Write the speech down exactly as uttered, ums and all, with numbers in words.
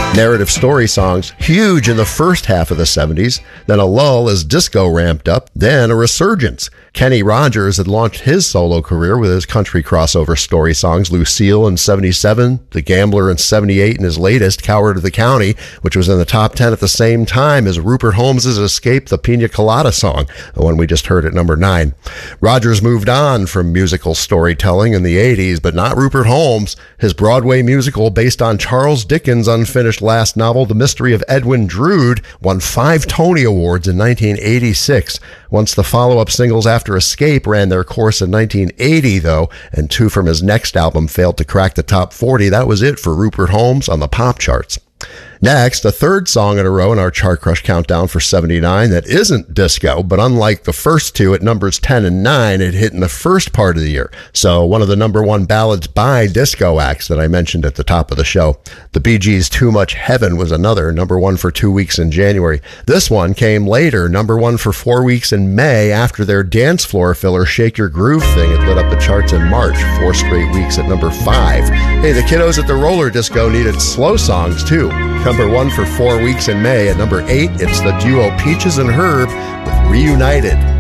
Narrative story songs, huge in the first half of the seventies, then a lull as disco ramped up, then a resurgence. Kenny Rogers had launched his solo career with his country crossover story songs, Lucille in seventy-seven, The Gambler in seventy-eight, and his latest, Coward of the County, which was in the top ten at the same time as Rupert Holmes' Escape, the Pina Colada song, the one we just heard at number nine. Rogers moved on from musical storytelling in the eighties, but not Rupert Holmes. His Broadway musical based on Charles Dickens' unfinished last novel, The Mystery of Edwin Drood, won five Tony Awards in nineteen eighty-six. Once the follow-up singles after Escape ran their course in nineteen eighty, though, and two from his next album failed to crack the top forty, that was it for Rupert Holmes on the pop charts. Next, a third song in a row in our Chart Crush countdown for seventy-nine that isn't disco, but unlike the first two at numbers ten and nine, it hit in the first part of the year. So one of the number one ballads by disco acts that I mentioned at the top of the show. The Bee Gees' Too Much Heaven was another, number one for two weeks in January. This one came later, number one for four weeks in May after their dance floor filler Shake Your Groove thing had lit up the charts in March, four straight weeks at number five. Hey, the kiddos at the roller disco needed slow songs too. Number one for four weeks in May. At number eight, it's the duo Peaches and Herb with Reunited.